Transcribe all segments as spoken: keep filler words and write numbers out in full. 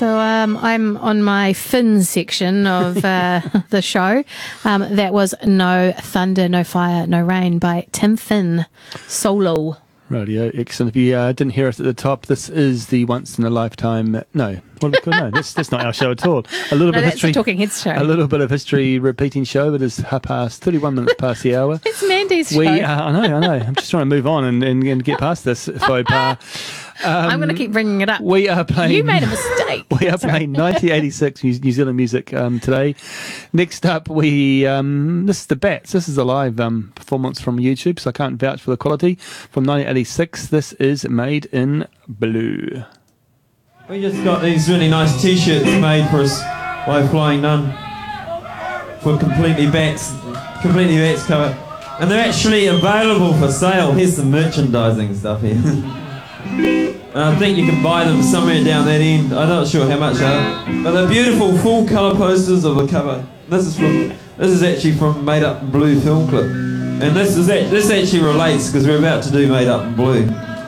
So um, I'm on my Finn section of uh, the show. Um, that was No Thunder, No Fire, No Rain by Tim Finn, solo. Radio, excellent. If you uh, didn't hear us at the top, this is the Once in a Lifetime. No, what do we call? No, that's, that's not our show at all. A little No, bit of that's history. the Talking Heads show. A little bit of history repeating show. It is half past thirty-one minutes past the hour. It's Mandy's We, show. uh, I know, I know. I'm just trying to move on and, and, and get past this faux pas. Um, I'm going to keep bringing it up. We are playing. You made a mistake. We are playing nineteen eighty-six New, New Zealand music um, today. Next up, we um, this is the Bats. This is a live um, performance from YouTube, so I can't vouch for the quality. From nineteen eighty-six, this is Made in Blue. We just got these really nice T-shirts made for us by Flying Nun for Completely Bats, Completely Bats cover, and they're actually available for sale. Here's some merchandising stuff here. And I think you can buy them somewhere down that end. I'm not sure how much they are, but they're beautiful full colour posters of the cover. This is from this is actually from Made Up in Blue film clip, and this is this actually relates because we're about to do Made Up in Blue.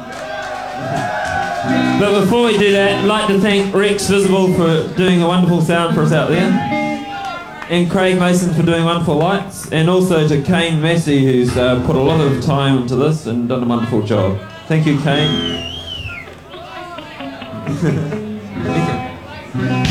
But before we do that, I'd like to thank Rex Visible for doing a wonderful sound for us out there, and Craig Mason for doing wonderful lights, and also to Kane Massey, who's uh, put a lot of time into this and done a wonderful job. Thank you, Kane.